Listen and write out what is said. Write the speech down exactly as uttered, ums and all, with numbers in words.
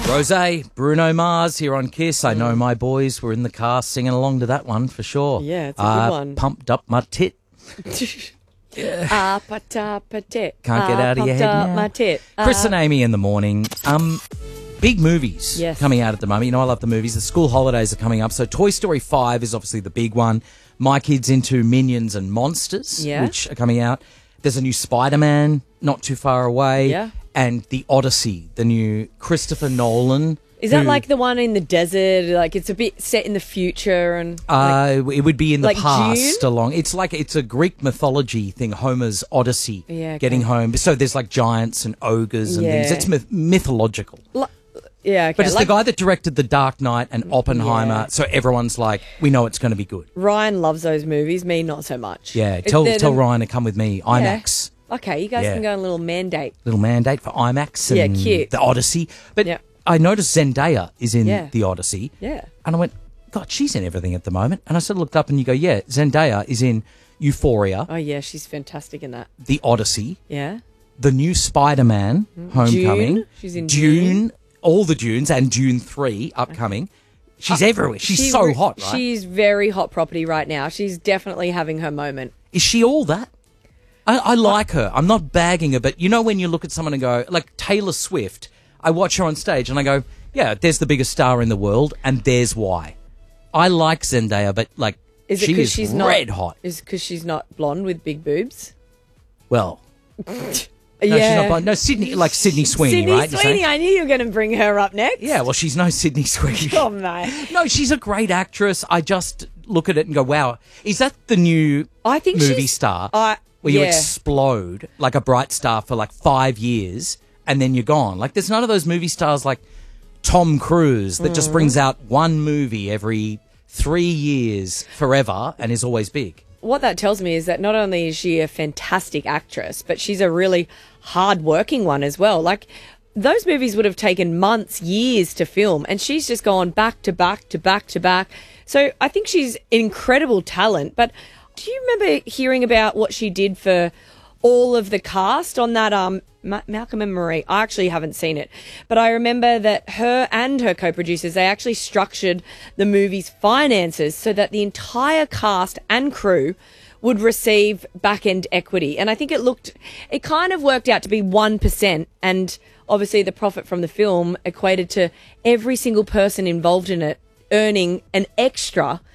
Rosé, Bruno Mars here on Kiss. I know my boys were in the car singing along to that one for sure. Yeah, it's a uh, good one. Pumped up my tit. Ah, pa-ta, pa-tit. Can't get Ah, out of your pumped head up now. my tit. Chris Ah. and Amy in the morning. Um, big movies Yes. coming out at the moment. You know, I love the movies. The school holidays are coming up. So Toy Story five is obviously the big one. My kid's into Minions and Monsters, Yeah. which are coming out. There's a new Spider-Man not too far away. Yeah. And The Odyssey, the new Christopher Nolan. Is that who- like the one in the desert? Like it's a bit set in the future and like, Uh, it would be in the like past Dune? along. It's like it's a Greek mythology thing, Homer's Odyssey, Yeah, okay. getting home. So there's like giants and ogres and things. Yeah. It's myth- mythological. li- yeah, okay. But it's like, the guy that directed The Dark Knight and Oppenheimer, Yeah. so everyone's like, we know it's going to be good. Ryan loves those movies. Me, not so much. Yeah, It- tell they're tell the- Ryan to come with me. IMAX. Okay, you guys Yeah. can go on a little mandate. Little mandate for IMAX and Yeah, cute. The Odyssey. But Yeah. I noticed Zendaya is in Yeah. The Odyssey. Yeah. And I went, God, she's in everything at the moment. And I sort of looked up and you go, yeah, Zendaya is in Euphoria, Oh yeah, she's fantastic in that. The Odyssey, Yeah. the new Spider-Man, Homecoming. Dune. She's in Dune, Dune. all the Dunes, and Dune three upcoming. She's everywhere. She's She so re- hot, right? She's very hot property right now. She's definitely having her moment. Is she all that? I, I like her. I'm not bagging her, but you know when you look at someone and go, like Taylor Swift, I watch her on stage and I go, yeah, there's the biggest star in the world, and there's why. I like Zendaya, but like, Is it she because is she's not red hot. Is because she's not blonde with big boobs? Well, no, yeah. she's not blind. No, Sydney, like Sydney Sweeney, Sydney right? You're saying? Sweeney. I knew you were going to bring her up next. Yeah, well, she's no Sydney Sweeney. Oh mate. No, she's a great actress. I just look at it and go, wow, is that the new I think movie she's- star I- where you yeah. explode like a bright star for like five years and then you're gone? Like, there's none of those movie stars like Tom Cruise that Mm. just brings out one movie every three years forever and is always big. What that tells me is that not only is she a fantastic actress, but she's a really hard-working one as well. Like, those movies would have taken months, years to film, and she's just gone back to back to back to back. So I think she's incredible talent. But do you remember hearing about what she did for all of the cast on that um Ma- Malcolm and Marie? I actually haven't seen it, but I remember that her and her co-producers, they actually structured the movie's finances so that the entire cast and crew would receive back-end equity. And I think it looked, it kind of worked out to be one percent. And obviously the profit from the film equated to every single person involved in it earning an extra